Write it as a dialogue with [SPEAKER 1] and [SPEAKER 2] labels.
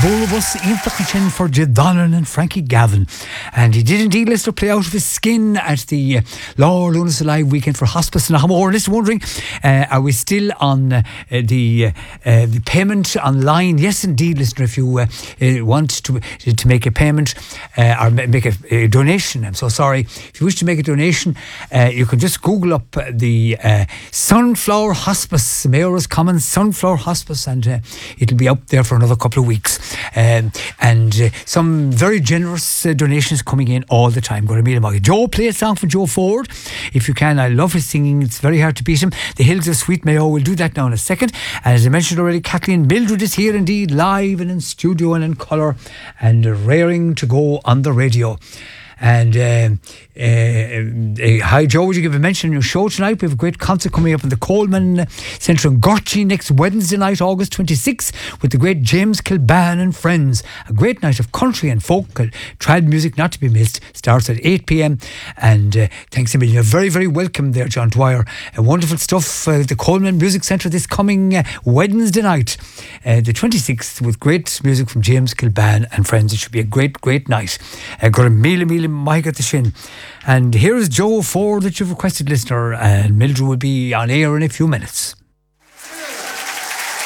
[SPEAKER 1] Bólbus Intachin for Jedanan and Frankie Gavin. And he did indeed, Lister, play out of his skin at the Lord Lunas Alive weekend for Hospice in Ahamore. Lister, wondering, are we still on the payment online? Yes, indeed, listener, if you want to make a payment or make a donation, I'm so sorry. If you wish to make a donation, you can just Google up the Sunflower Hospice, Mayoras Commons Sunflower Hospice, and it'll be up there for another couple of weeks. And some very generous donations coming in all the time. Going to meet him. Joe, play a song for Joe Ford if you can. I love his singing. It's very hard to beat him. The Hills of Sweet Mayo. We'll do that now in a second. And as I mentioned already, Kathleen Mildred is here indeed, live and in studio and in colour and raring to go on the radio. And hi Joe, would you give a mention in your show tonight? We have a great concert coming up in the Coleman Centre in Gorty next Wednesday night, August 26th, with the great James Kilban and friends. A great night of country and folk trad music not to be missed. Starts at 8 p.m. And thanks a million. You're very, very welcome there, John Dwyer. Wonderful stuff. The Coleman Music Centre this coming Wednesday night, the 26th, with great music from James Kilban and friends. It should be a great, great night. Got a meal Mike at the shin. And here's Joe Ford that you've requested, listener, and Mildred will be on air in a few minutes.